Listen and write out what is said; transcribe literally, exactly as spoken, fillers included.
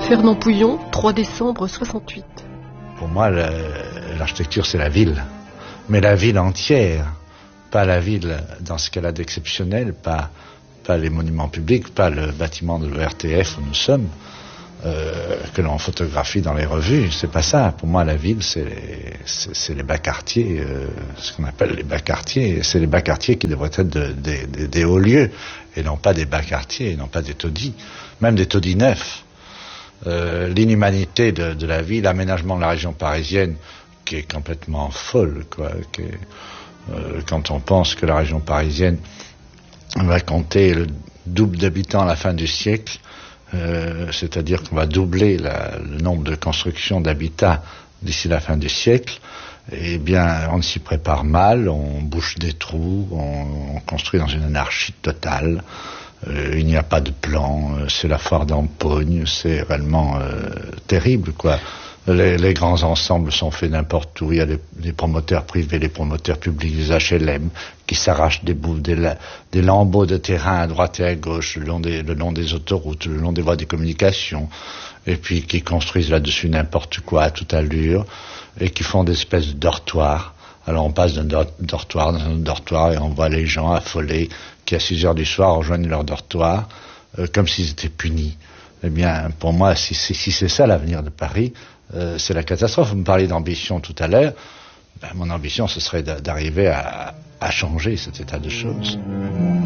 Fernand Pouillon, trois décembre soixante-huit. Pour moi, l'architecture, c'est la ville. Mais la ville entière. Pas la ville dans ce qu'elle a d'exceptionnel, pas, pas les monuments publics, pas le bâtiment de l'O R T F où nous sommes, euh, que l'on photographie dans les revues. C'est pas ça. Pour moi, la ville, c'est les bas quartiers, euh, ce qu'on appelle les bas quartiers. C'est les bas quartiers qui devraient être de, de, de, des hauts lieux, et non pas des bas quartiers, et non pas des taudis, même des taudis neufs. Euh, l'inhumanité de, de la ville, l'aménagement de la région parisienne, qui est complètement folle, quoi. Qui est, euh, quand on pense que la région parisienne va compter le double d'habitants à la fin du siècle, euh, c'est-à-dire qu'on va doubler la, le nombre de constructions d'habitats d'ici la fin du siècle, eh bien, on s'y prépare mal, on bouche des trous, on, on construit dans une anarchie totale. Euh, il n'y a pas de plan, euh, c'est la foire d'Empogne, c'est réellement euh, terrible, quoi. Les, les grands ensembles sont faits n'importe où. Il y a des, des promoteurs privés, des promoteurs publics, des H L M qui s'arrachent des bouts, des, des lambeaux de terrain à droite et à gauche, le long des, le long des autoroutes, le long des voies de communication, et puis qui construisent là-dessus n'importe quoi à toute allure, et qui font des espèces de dortoirs. Alors on passe d'un dortoir dans un autre dortoir et on voit les gens affolés qui à six heures du soir rejoignent leur dortoir euh, comme s'ils étaient punis. Eh bien, pour moi, si, si, si c'est ça l'avenir de Paris, euh, c'est la catastrophe. Vous me parliez d'ambition tout à l'heure. Ben, mon ambition, ce serait d'arriver à, à changer cet état de choses.